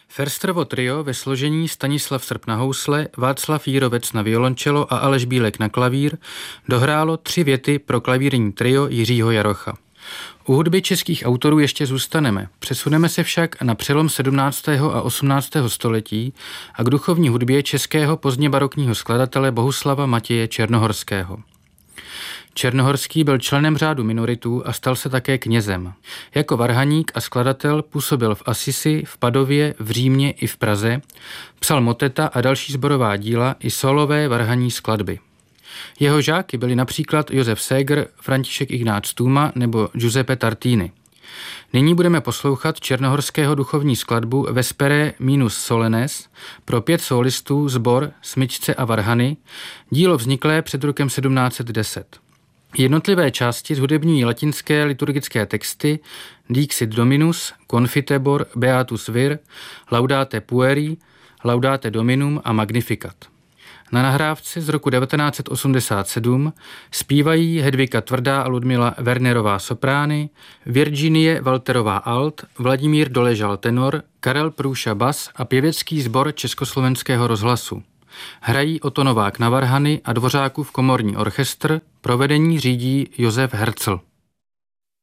Ferstrovo trio ve složení Stanislav Srp na housle, Václav Jírovec na violončelo a Aleš Bílek na klavír dohrálo 3 věty pro klavírní trio Jiřího Jarocha. U hudby českých autorů ještě zůstaneme. Přesuneme se však na přelom 17. a 18. století a k duchovní hudbě českého pozdně barokního skladatele Bohuslava Matěje Černohorského. Černohorský byl členem řádu minoritů a stal se také knězem. Jako varhaník a skladatel působil v Asisi, v Padově, v Římě i v Praze, psal moteta a další sborová díla i solové varhanní skladby. Jeho žáky byli například Josef Seger, František Ignác Tůma nebo Giuseppe Tartini. Nyní budeme poslouchat černohorského duchovní skladbu Vespere minus Solenes pro 5 solistů, sbor, smyčce a varhany, dílo vzniklé před rokem 1710. Jednotlivé části zhudebňují latinské liturgické texty Dixit Dominus, Confitebor, Beatus Vir, Laudate Pueri, Laudate Dominum a Magnificat. Na nahrávce z roku 1987 zpívají Hedvika Tvrdá a Ludmila Wernerová soprány, Virginie Walterová alt, Vladimír Doležal tenor, Karel Průša bas a pěvecký sbor Československého rozhlasu. Hrají Otto Novák na varhany a Dvořákův komorní orchestr, provedení řídí Josef Hercl.